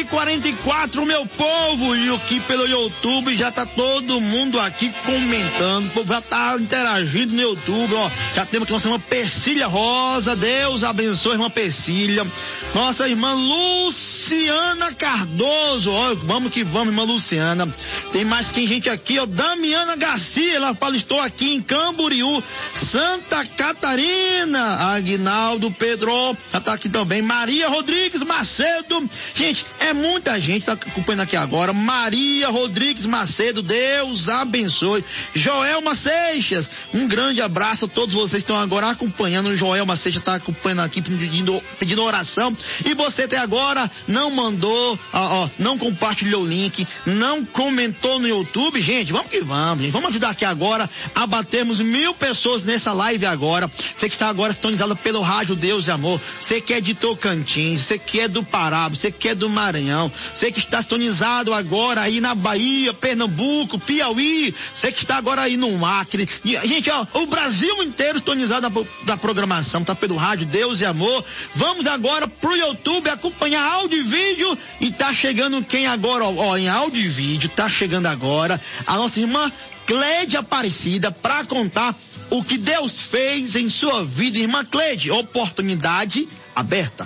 9h44, meu povo, e aqui pelo YouTube já tá todo mundo aqui comentando, o povo já tá interagindo no YouTube, ó, já temos aqui nossa irmã Persília Rosa, Deus abençoe a irmã Persília, nossa irmã Luciana Cardoso, ó, vamos que vamos, irmã Luciana, tem mais quem gente aqui, ó, Damiana Garcia, ela fala, estou aqui em Camboriú, Santa Catarina, Aguinaldo Pedro, já tá aqui também, Maria Rodrigues Macedo, gente, é muita gente tá acompanhando aqui agora, Maria Rodrigues Macedo, Deus abençoe, Joelma Seixas, um grande abraço a todos vocês que estão agora acompanhando, Joelma Seixas tá acompanhando aqui, pedindo oração, e você até agora não mandou, não compartilhou o link, não comentou no YouTube, gente, vamos que vamos, gente, vamos ajudar aqui agora a batermos 1000 pessoas nessa live agora, você que está agora sintonizado pelo Rádio Deus e Amor, você que é de Tocantins, você que é do Pará, você que é do Maranhão, você que está sintonizado agora aí na Bahia, Pernambuco, Piauí, você que está agora aí no Acre, gente, ó, o Brasil inteiro sintonizado da programação, tá pelo Rádio Deus e Amor, vamos agora pro YouTube acompanhar áudio e vídeo, e tá chegando quem agora, ó, em áudio e vídeo, tá chegando agora a nossa irmã Cleide Aparecida para contar o que Deus fez em sua vida. Irmã Cleide, oportunidade aberta.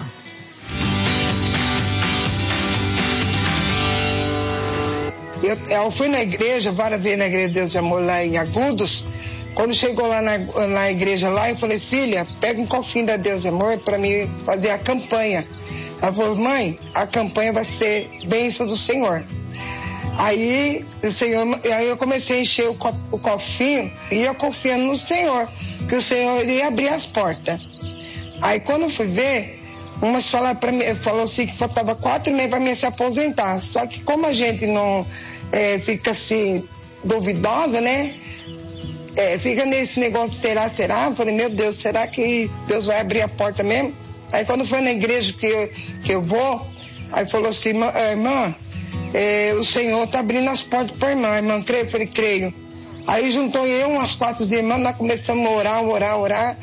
Eu fui na igreja, várias vezes na igreja de Deus e Amor lá em Agudos. Quando chegou lá na igreja lá, eu falei, filha, pega um cofrinho da Deus e Amor para mim fazer a campanha. Ela falou, mãe, a campanha vai ser bênção do Senhor. Aí eu comecei a encher o cofrinho e eu confiando no Senhor, que o Senhor iria abrir as portas. Aí quando eu fui ver, uma falou assim que faltava 4 meses para mim se aposentar. Só que como a gente não fica assim, duvidosa, né? Fica nesse negócio, será? Eu falei, meu Deus, será que Deus vai abrir a porta mesmo? Aí quando foi na igreja que eu vou, aí falou assim, irmã, o Senhor está abrindo as portas para a irmã, creio? Eu falei, creio. Aí juntou umas 4 irmãs, nós começamos a orar.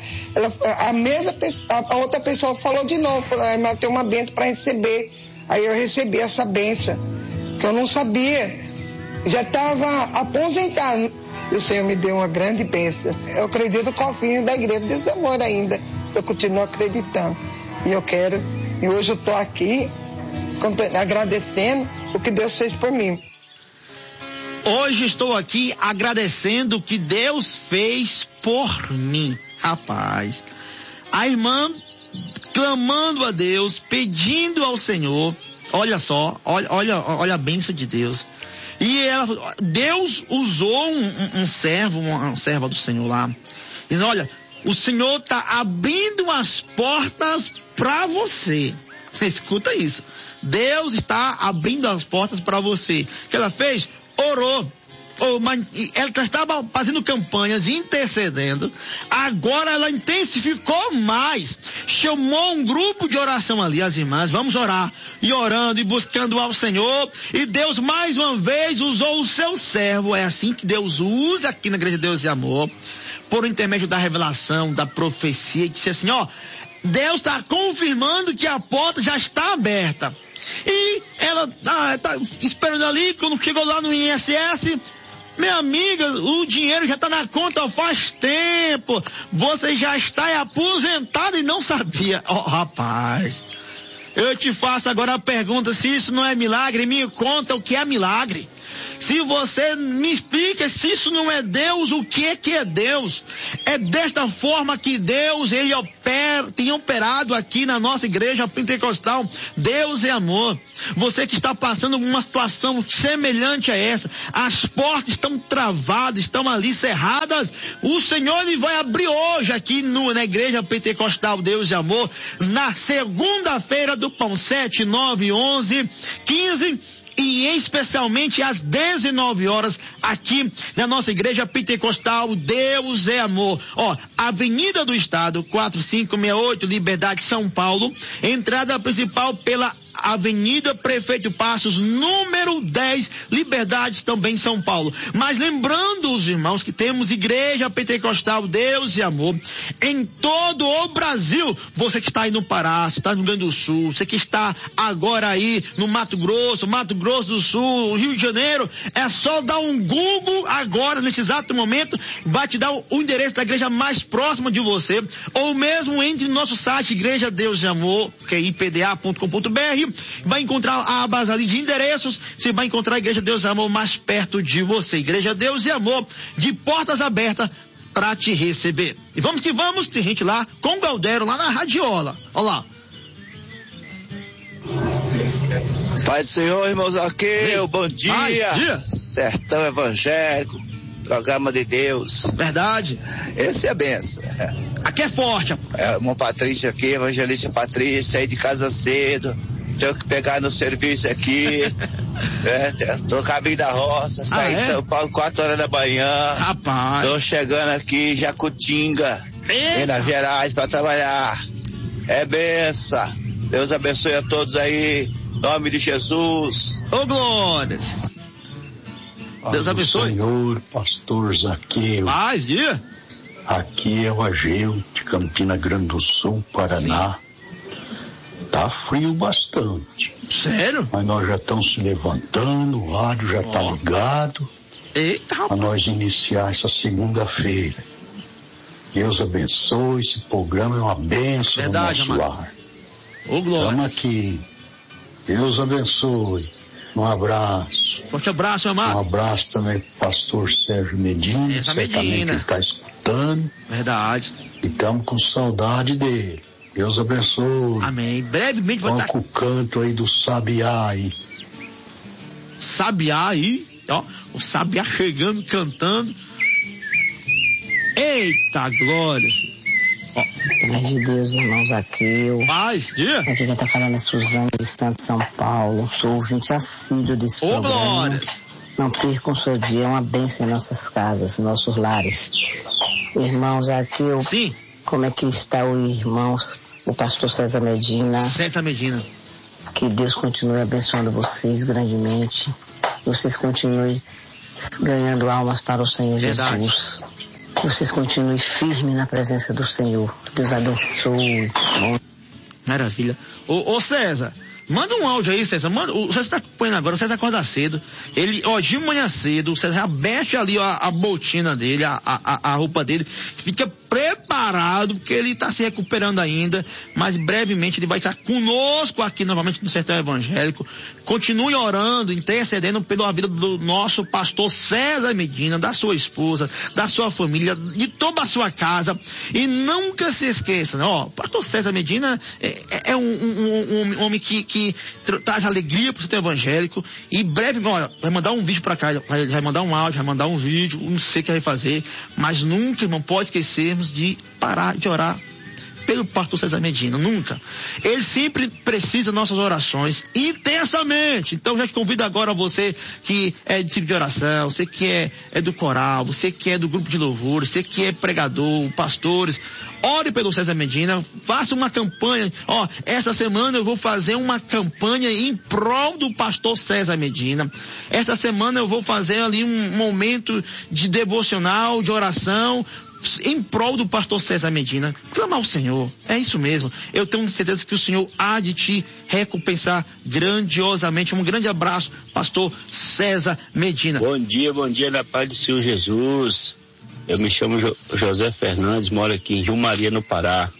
A outra pessoa falou de novo, falou, irmã, tem uma bênção para receber. Aí eu recebi essa bênção, que eu não sabia, já estava aposentado. E o Senhor me deu uma grande bênção. Eu acredito no cofrinho da igreja desse amor ainda. Eu continuo acreditando. E hoje eu estou aqui agradecendo o que Deus fez por mim. Hoje estou aqui agradecendo o que Deus fez por mim. Rapaz, a irmã clamando a Deus, pedindo ao Senhor, olha só, olha a bênção de Deus. E Deus usou um servo, uma serva do Senhor lá, dizendo, olha, o Senhor está abrindo as portas para você. Você escuta isso. Deus está abrindo as portas para você. O que ela fez? Orou. Ela estava fazendo campanhas, intercedendo. Agora ela intensificou mais. Chamou um grupo de oração ali, as irmãs, vamos orar. E orando e buscando ao Senhor. E Deus mais uma vez usou o seu servo. É assim que Deus usa aqui na Igreja de Deus e Amor. Por intermédio da revelação, da profecia. E disse assim, ó, Deus está confirmando que a porta já está aberta. E ela tá esperando ali, quando chegou lá no INSS, minha amiga, o dinheiro já está na conta faz tempo. Você já está aposentado e não sabia. Oh, rapaz, eu te faço agora a pergunta, se isso não é milagre, me conta o que é milagre. Se você me explica se isso não é Deus, o que é Deus? É desta forma que Deus, ele tem operado aqui na nossa igreja pentecostal. Deus é amor. Você que está passando uma situação semelhante a essa, as portas estão travadas, estão ali cerradas, o Senhor ele vai abrir hoje aqui na igreja pentecostal Deus é Amor, na segunda-feira do Pão 7, 9, 11, 15 e especialmente às 19 horas aqui na nossa igreja pentecostal Deus é Amor. Ó, Avenida do Estado, 4568, Liberdade, São Paulo, entrada principal pela Avenida Prefeito Passos, número 10, Liberdade, também São Paulo. Mas lembrando os irmãos que temos Igreja Pentecostal Deus e Amor em todo o Brasil. Você que está aí no Pará, você está no Rio Grande do Sul, você que está agora aí no Mato Grosso do Sul, Rio de Janeiro, é só dar um Google agora, nesse exato momento, vai te dar o endereço da igreja mais próxima de você, ou mesmo entre no nosso site Igreja Deus e Amor, que é ipda.com.br, vai encontrar abas ali de endereços, você vai encontrar a Igreja Deus e Amor mais perto de você. Igreja Deus e Amor, de portas abertas para te receber. E vamos que vamos, tem gente lá com o Galdero, lá na Radiola. Olha lá. Pai do Senhor, irmãos, aqui, bom dia. Bom dia. Sertão Evangélico, programa de Deus. Verdade. Esse é a benção. Aqui é forte. É, irmão Patrícia aqui, evangelista Patrícia, saí de casa cedo, tenho que pegar no serviço aqui, tô caminho da roça, saí de São Paulo 4 horas da manhã. Rapaz. Tô chegando aqui, Jacutinga, Minas Gerais, para trabalhar. É benção. Deus abençoe a todos aí, em nome de Jesus. Ô, glórias. Deus abençoe. Senhor, pastor Zaqueu. Paz, dia. Aqui é o Ageu, de Campina Grande do Sul, Paraná. Sim. Tá frio bastante. Sério? Mas nós já estamos se levantando, o rádio já tá ligado. Eita, rapaz. Para nós iniciar essa segunda-feira. Deus abençoe, esse programa é uma bênção no nosso lar. Ô, glória. Estamos aqui. Deus abençoe. Um abraço. Forte abraço, meu amado. Um abraço também pro pastor Sérgio Medina. Certamente ele está escutando. Verdade. E estamos com saudade dele. Deus abençoe. Amém. Brevemente vai estar com o canto aí do Sabiá aí. Sabiá aí, ó. O Sabiá chegando, cantando. Eita, glória. Paz de Deus, irmãos, aqui. Paz, dia. Aqui já tá falando é Suzane de Santo São Paulo. Sou ouvinte assíduo desse programa. Glória. Não percam o seu dia, é uma bênção em nossas casas, em nossos lares. Irmãos, aqui eu... Sim. Como é que está o irmãos, o pastor César Medina? César Medina. Que Deus continue abençoando vocês grandemente. Vocês continuem ganhando almas para o Senhor Verdade. Jesus. Vocês continuem firmes na presença do Senhor. Deus abençoe. Maravilha. Ô César, manda um áudio aí, César. O César está acompanhando agora, o César acorda cedo. Ele, de manhã cedo, o César já mexe ali a botina dele, a roupa dele. Fica preparado, porque ele está se recuperando ainda. Mas brevemente ele vai estar conosco aqui novamente no Sertão Evangélico. Continue orando, intercedendo pela vida do nosso pastor César Medina, da sua esposa, da sua família, de toda a sua casa. E nunca se esqueça, né? O pastor César Medina é um homem que traz alegria para o Sertão Evangélico. E breve, vai mandar um vídeo para cá, vai mandar um áudio, vai mandar um vídeo, não sei o que vai fazer. Mas nunca, irmão, pode esquecermos de parar de orar pelo pastor César Medina, nunca. Ele sempre precisa de nossas orações intensamente. Então já te convido agora, você que é de tipo de oração, você que é do coral, você que é do grupo de louvor, você que é pregador, pastores, ore pelo César Medina, faça uma campanha. Essa semana eu vou fazer uma campanha em prol do pastor César Medina. Esta semana eu vou fazer ali um momento de devocional, de oração, em prol do pastor César Medina. Clama ao Senhor, é isso mesmo. Eu tenho certeza que o Senhor há de te recompensar grandiosamente. Um grande abraço, pastor César Medina. Bom dia, na paz do Senhor Jesus. Eu me chamo José Fernandes, moro aqui em Rio Maria, no Pará.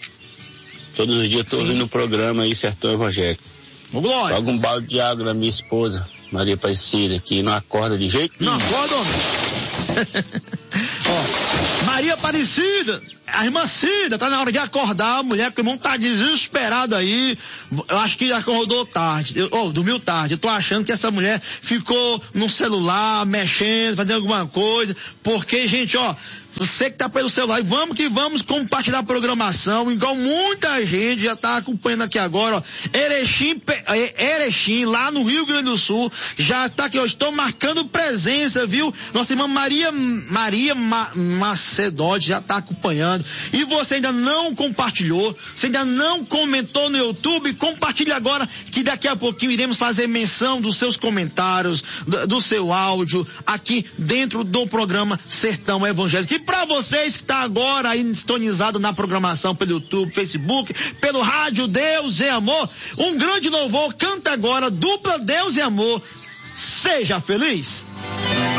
Todos os dias estou ouvindo o programa aí, Sertão Evangélico. Glória. Joga um balde de água na minha esposa, Maria Aparecida, que não acorda de jeito nenhum. Não acorda, homem? Maria Aparecida, a irmã Cida, tá na hora de acordar a mulher, porque o irmão tá desesperado aí. Eu acho que acordou tarde, dormiu tarde. Eu tô achando que essa mulher ficou no celular, mexendo, fazendo alguma coisa, porque, gente, você que tá pelo celular, vamos que vamos compartilhar a programação, igual muita gente já tá acompanhando aqui agora, Erechim, lá no Rio Grande do Sul, já tá aqui, estou marcando presença, viu? Nossa irmã Maria Macedónia já está acompanhando. E você ainda não compartilhou, você ainda não comentou no YouTube, compartilhe agora, que daqui a pouquinho iremos fazer menção dos seus comentários, do seu áudio, aqui dentro do programa Sertão Evangélico. E para vocês que está agora aí sintonizado na programação pelo YouTube, Facebook, pelo rádio Deus é Amor, um grande louvor, canta agora, dupla Deus e Amor. Seja feliz.